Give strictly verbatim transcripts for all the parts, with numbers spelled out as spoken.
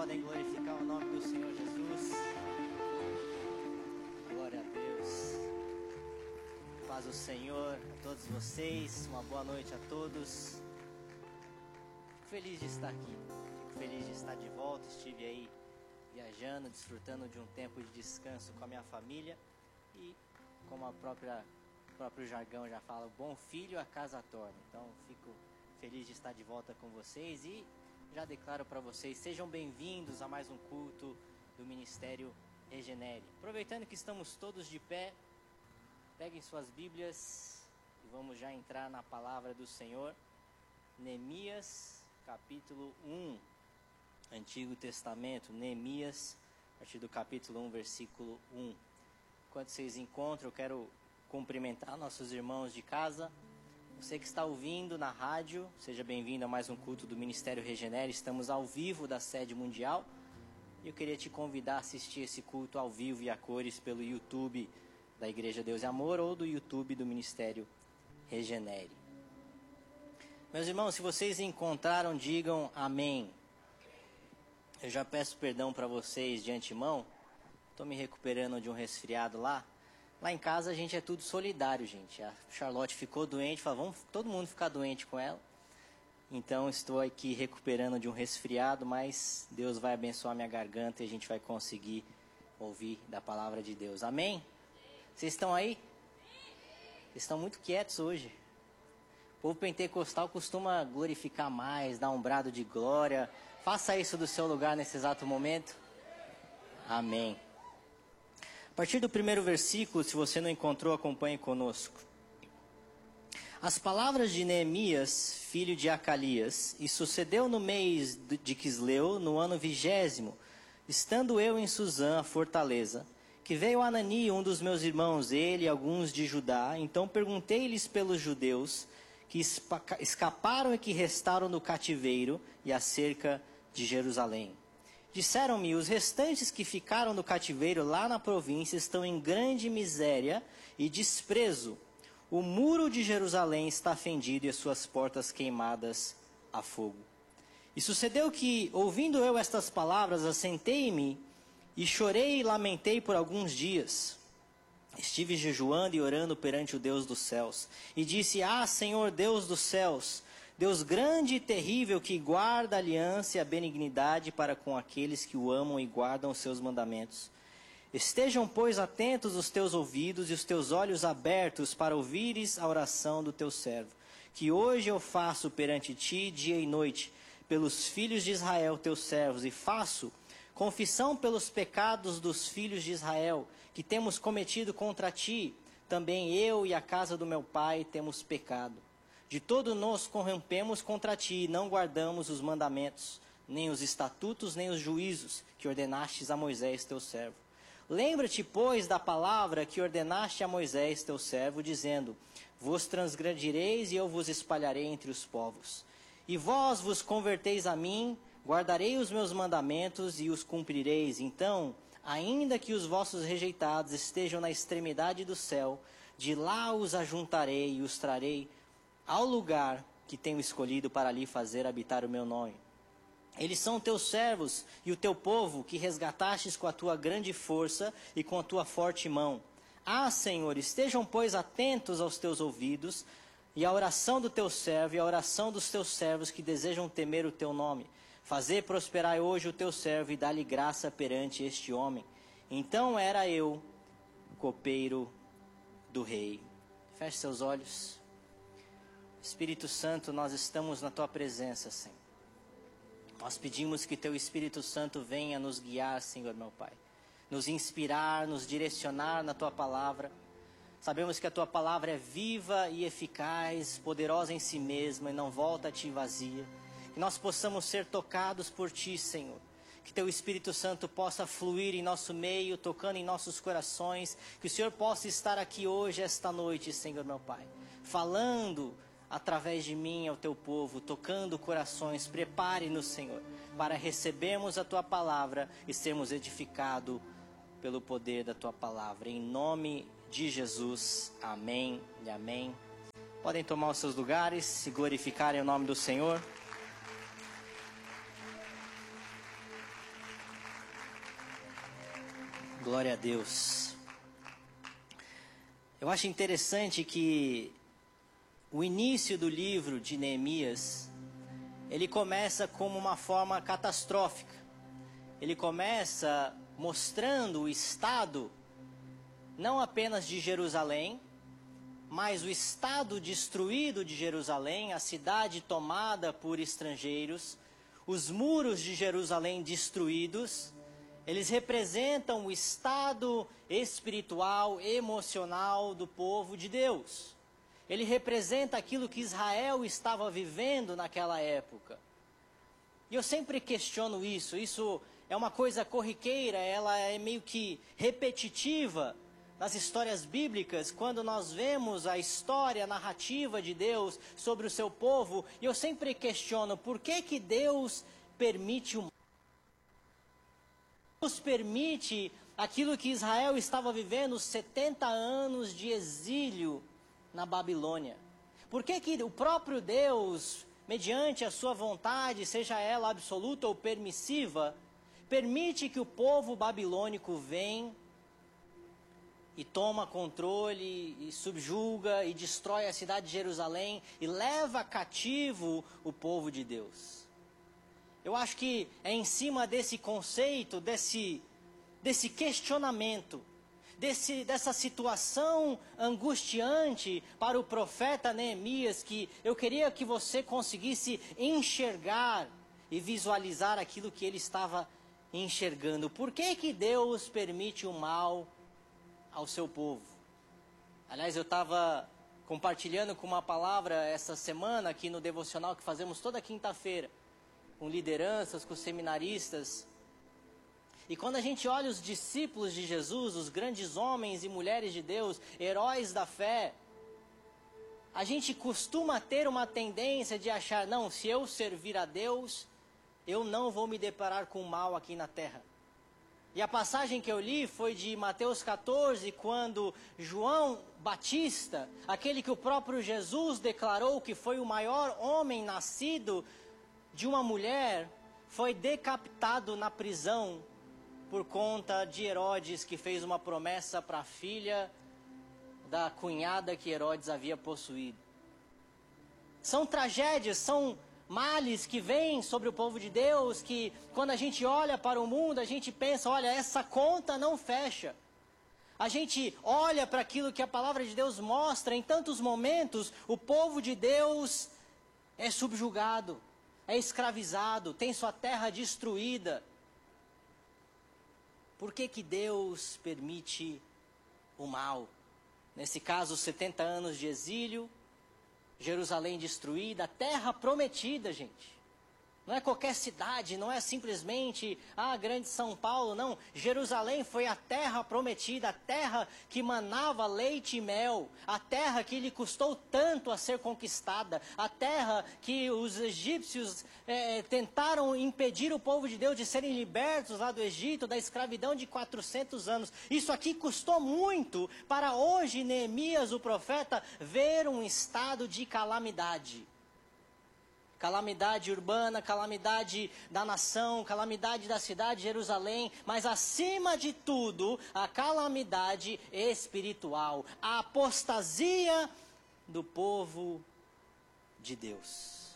podem glorificar o nome do Senhor Jesus. Glória a Deus. Paz o Senhor a todos vocês. Uma boa noite a todos. Fico feliz de estar aqui. Fico feliz de estar de volta. Estive aí viajando, desfrutando de um tempo de descanso com a minha família. E como a própria, o próprio jargão já fala, bom filho a casa torna. Então fico feliz de estar de volta com vocês e já declaro para vocês, sejam bem-vindos a mais um culto do Ministério Regenere. Aproveitando que estamos todos de pé, peguem suas Bíblias e vamos já entrar na palavra do Senhor. Neemias, capítulo um, Antigo Testamento, Neemias, a partir do capítulo um, versículo um. Enquanto vocês encontram, eu quero cumprimentar nossos irmãos de casa. Você que está ouvindo na rádio, seja bem-vindo a mais um culto do Ministério Regenere. Estamos ao vivo da sede mundial e eu queria te convidar a assistir esse culto ao vivo e a cores pelo YouTube da Igreja Deus e Amor ou do YouTube do Ministério Regenere. Meus irmãos, se vocês encontraram, digam amém. Eu já peço perdão para vocês de antemão, estou me recuperando de um resfriado lá. Lá em casa a gente é tudo solidário, gente. A Charlotte ficou doente, falou, vamos todo mundo ficar doente com ela. Então estou aqui recuperando de um resfriado, mas Deus vai abençoar minha garganta e a gente vai conseguir ouvir da palavra de Deus. Amém? Vocês estão aí? Vocês estão muito quietos hoje. O povo pentecostal costuma glorificar mais, dar um brado de glória. Faça isso do seu lugar nesse exato momento. Amém. A partir do primeiro versículo, se você não encontrou, acompanhe conosco. As palavras de Neemias, filho de Acalias, e sucedeu no mês de Quisleu, no ano vigésimo, estando eu em Suzã, a fortaleza, que veio Anani, um dos meus irmãos, ele e alguns de Judá. Então perguntei-lhes pelos judeus que escaparam e que restaram no cativeiro e acerca de Jerusalém. Disseram-me, os restantes que ficaram no cativeiro lá na província estão em grande miséria e desprezo. O muro de Jerusalém está fendido e as suas portas queimadas a fogo. E sucedeu que, ouvindo eu estas palavras, assentei-me e chorei e lamentei por alguns dias. Estive jejuando e orando perante o Deus dos céus. E disse, ah, Senhor Deus dos céus, Deus grande e terrível, que guarda a aliança e a benignidade para com aqueles que o amam e guardam os seus mandamentos. Estejam, pois, atentos os teus ouvidos e os teus olhos abertos para ouvires a oração do teu servo, que hoje eu faço perante ti dia e noite, pelos filhos de Israel, teus servos, e faço confissão pelos pecados dos filhos de Israel, que temos cometido contra ti. Também eu e a casa do meu pai temos pecado. De todo nos corrompemos contra ti, e não guardamos os mandamentos, nem os estatutos, nem os juízos que ordenastes a Moisés teu servo. Lembra-te, pois, da palavra que ordenaste a Moisés teu servo, dizendo, vos transgredireis e eu vos espalharei entre os povos. E vós vos converteis a mim, guardarei os meus mandamentos e os cumprireis. Então, ainda que os vossos rejeitados estejam na extremidade do céu, de lá os ajuntarei e os trarei ao lugar que tenho escolhido para ali fazer habitar o meu nome. Eles são teus servos e o teu povo, que resgatastes com a tua grande força e com a tua forte mão. Ah, Senhor, estejam, pois, atentos aos teus ouvidos, e à oração do teu servo, e à oração dos teus servos que desejam temer o teu nome. Fazer prosperar hoje o teu servo, e dá-lhe graça perante este homem. Então era eu, copeiro do rei. Feche seus olhos. Espírito Santo, nós estamos na tua presença, Senhor. Nós pedimos que teu Espírito Santo venha nos guiar, Senhor, meu Pai. Nos inspirar, nos direcionar na tua palavra. Sabemos que a tua palavra é viva e eficaz, poderosa em si mesma e não volta a ti vazia. Que nós possamos ser tocados por ti, Senhor. Que teu Espírito Santo possa fluir em nosso meio, tocando em nossos corações. Que o Senhor possa estar aqui hoje, esta noite, Senhor, meu Pai. Falando através de mim ao teu povo, tocando corações. Prepare-nos, Senhor, para recebermos a tua palavra e sermos edificados pelo poder da tua palavra. Em nome de Jesus, amém e amém. Podem tomar os seus lugares e glorificarem o nome do Senhor. Glória a Deus. Eu acho interessante que o início do livro de Neemias, ele começa como uma forma catastrófica. Ele começa mostrando o estado, não apenas de Jerusalém, mas o estado destruído de Jerusalém, a cidade tomada por estrangeiros, os muros de Jerusalém destruídos. Eles representam o estado espiritual, emocional do povo de Deus. Ele representa aquilo que Israel estava vivendo naquela época. E eu sempre questiono isso. Isso é uma coisa corriqueira, ela é meio que repetitiva nas histórias bíblicas, quando nós vemos a história, a narrativa de Deus sobre o seu povo. E eu sempre questiono, por que que Deus permite o mal? Deus permite aquilo que Israel estava vivendo, setenta anos de exílio na Babilônia. Por que que o próprio Deus, mediante a sua vontade, seja ela absoluta ou permissiva, permite que o povo babilônico venha e toma controle, e subjuga, e destrói a cidade de Jerusalém, e leva cativo o povo de Deus? Eu acho que é em cima desse conceito, desse, desse questionamento, desse, dessa situação angustiante para o profeta Neemias, que eu queria que você conseguisse enxergar e visualizar aquilo que ele estava enxergando. Por que que Deus permite o mal ao seu povo? Aliás, eu estava compartilhando com uma palavra essa semana aqui no devocional que fazemos toda quinta-feira, com lideranças, com seminaristas. E quando a gente olha os discípulos de Jesus, os grandes homens e mulheres de Deus, heróis da fé, a gente costuma ter uma tendência de achar, não, se eu servir a Deus, eu não vou me deparar com o mal aqui na terra. E a passagem que eu li foi de Mateus quatorze, quando João Batista, aquele que o próprio Jesus declarou que foi o maior homem nascido de uma mulher, foi decapitado na prisão por conta de Herodes, que fez uma promessa para a filha da cunhada que Herodes havia possuído. São tragédias, são males que vêm sobre o povo de Deus, que quando a gente olha para o mundo, a gente pensa, olha, essa conta não fecha. A gente olha para aquilo que a palavra de Deus mostra, em tantos momentos, o povo de Deus é subjugado, é escravizado, tem sua terra destruída. Por que que Deus permite o mal? Nesse caso, setenta anos de exílio, Jerusalém destruída, a terra prometida, gente. Não é qualquer cidade, não é simplesmente a grande São Paulo, não. Jerusalém foi a terra prometida, a terra que manava leite e mel, a terra que lhe custou tanto a ser conquistada, a terra que os egípcios é, tentaram impedir o povo de Deus de serem libertos lá do Egito, da escravidão de quatrocentos anos. Isso aqui custou muito para hoje Neemias, o profeta, ver um estado de calamidade. Calamidade urbana, calamidade da nação, calamidade da cidade de Jerusalém, mas acima de tudo, a calamidade espiritual, a apostasia do povo de Deus.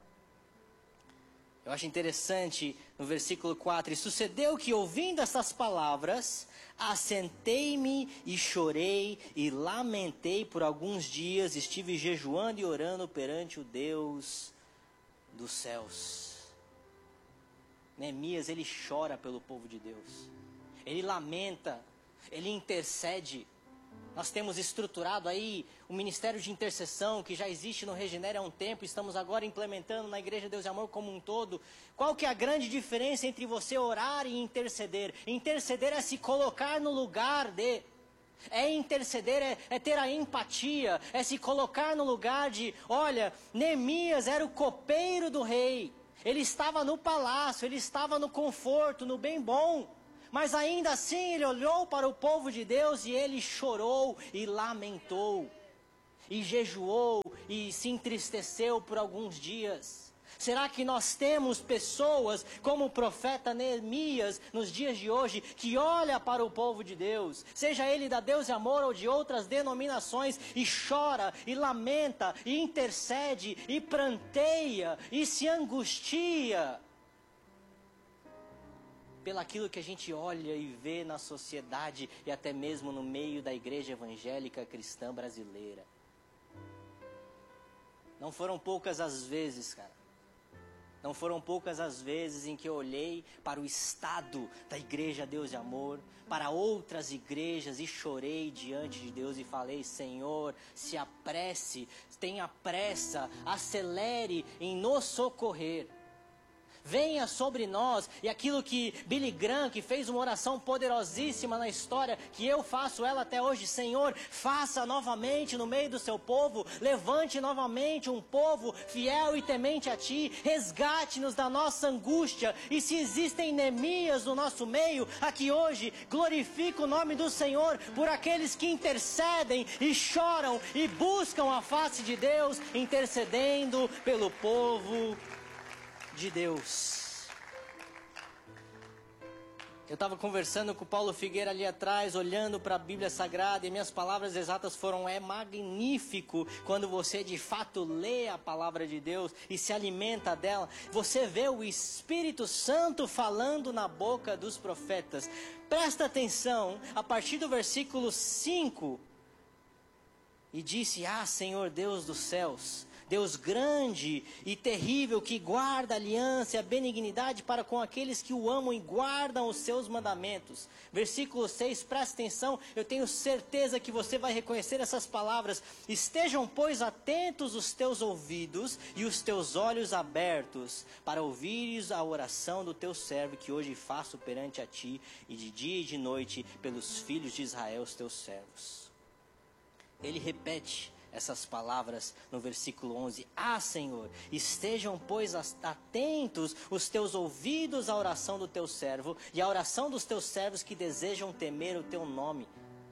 Eu acho interessante no versículo quatro, e sucedeu que ouvindo essas palavras, assentei-me e chorei e lamentei por alguns dias, estive jejuando e orando perante o Deus dos céus. Neemias, ele chora pelo povo de Deus, ele lamenta, ele intercede. Nós temos estruturado aí o ministério de intercessão que já existe no Regenera há um tempo, estamos agora implementando na Igreja Deus e Amor como um todo. Qual que é a grande diferença entre você orar e interceder? Interceder é se colocar no lugar de... É interceder, é, é ter a empatia, é se colocar no lugar de, olha, Neemias era o copeiro do rei, ele estava no palácio, ele estava no conforto, no bem bom, mas ainda assim ele olhou para o povo de Deus e ele chorou e lamentou, e jejuou e se entristeceu por alguns dias. Será que nós temos pessoas como o profeta Neemias nos dias de hoje, que olha para o povo de Deus, seja ele da Deus e Amor ou de outras denominações, e chora, e lamenta, e intercede, e pranteia, e se angustia pelaquilo que a gente olha e vê na sociedade e até mesmo no meio da igreja evangélica cristã brasileira? Não foram poucas as vezes, cara. Não foram poucas as vezes em que eu olhei para o estado da igreja Deus e Amor, para outras igrejas, e chorei diante de Deus e falei: Senhor, se apresse, tenha pressa, acelere em nos socorrer. Venha sobre nós, e aquilo que Billy Graham, que fez uma oração poderosíssima na história, que eu faço ela até hoje: Senhor, faça novamente no meio do seu povo, levante novamente um povo fiel e temente a Ti, resgate-nos da nossa angústia, e se existem Neemias no nosso meio, aqui hoje, glorifica o nome do Senhor por aqueles que intercedem e choram e buscam a face de Deus, intercedendo pelo povo de Deus. Eu estava conversando com o Paulo Figueira ali atrás, olhando para a Bíblia Sagrada, e minhas palavras exatas foram: é magnífico quando você de fato lê a palavra de Deus e se alimenta dela. Você vê o Espírito Santo falando na boca dos profetas. Presta atenção, a partir do versículo cinco. E disse: ah, Senhor Deus dos céus, Deus grande e terrível, que guarda a aliança e a benignidade para com aqueles que o amam e guardam os seus mandamentos. Versículo seis, presta atenção, eu tenho certeza que você vai reconhecer essas palavras. Estejam, pois, atentos os teus ouvidos e os teus olhos abertos, para ouvires a oração do teu servo, que hoje faço perante a ti, e de dia e de noite, pelos filhos de Israel, os teus servos. Ele repete essas palavras no versículo onze. Ah, Senhor, estejam, pois, atentos os teus ouvidos à oração do teu servo e à oração dos teus servos que desejam temer o teu nome.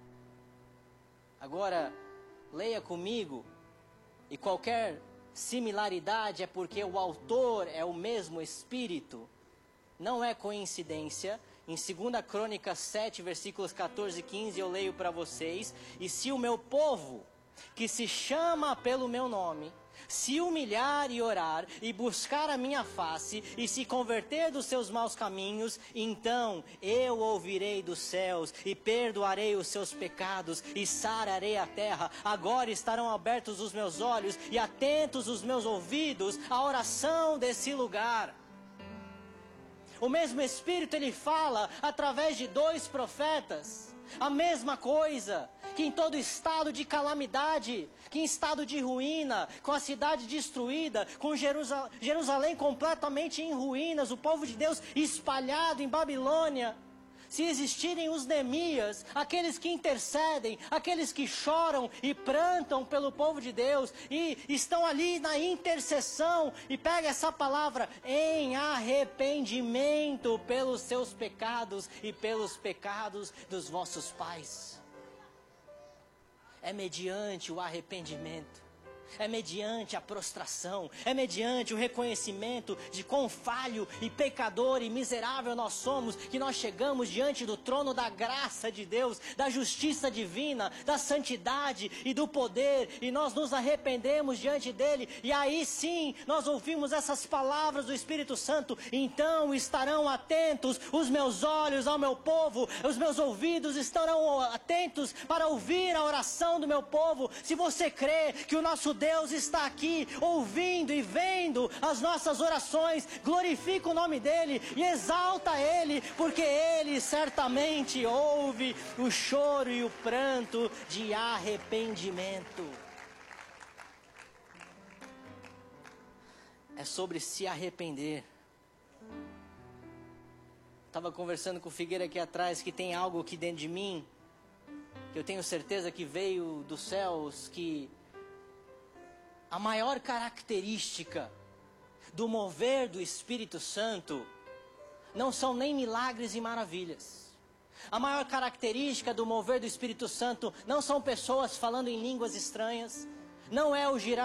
Agora, leia comigo, e qualquer similaridade é porque o autor é o mesmo Espírito. Não é coincidência. Em segunda Crônicas sete, versículos catorze e quinze, eu leio para vocês: e se o meu povo, que se chama pelo meu nome, se humilhar e orar, e buscar a minha face, e se converter dos seus maus caminhos, então eu ouvirei dos céus, e perdoarei os seus pecados, e sararei a terra. Agora estarão abertos os meus olhos, e atentos os meus ouvidos à oração desse lugar. O mesmo Espírito, ele fala através de dois profetas a mesma coisa, que em todo estado de calamidade, que em estado de ruína, com a cidade destruída, com Jerusalém, Jerusalém completamente em ruínas, o povo de Deus espalhado em Babilônia, se existirem os Neemias, aqueles que intercedem, aqueles que choram e prantam pelo povo de Deus, e estão ali na intercessão, e pega essa palavra, em arrependimento pelos seus pecados e pelos pecados dos vossos pais. É mediante o arrependimento, é mediante a prostração, é mediante o reconhecimento de quão falho e pecador e miserável nós somos, que nós chegamos diante do trono da graça de Deus, da justiça divina, da santidade e do poder, e nós nos arrependemos diante dele, e aí sim nós ouvimos essas palavras do Espírito Santo: então estarão atentos os meus olhos ao meu povo, os meus ouvidos estarão atentos para ouvir a oração do meu povo. Se você crê que o nosso Deus está aqui, ouvindo e vendo as nossas orações, glorifica o nome dele e exalta ele, porque ele certamente ouve o choro e o pranto de arrependimento. É sobre se arrepender. Estava conversando com o Figueira aqui atrás, que tem algo aqui dentro de mim, que eu tenho certeza que veio dos céus, que a maior característica do mover do Espírito Santo não são nem milagres e maravilhas. A maior característica do mover do Espírito Santo não são pessoas falando em línguas estranhas, não é o girar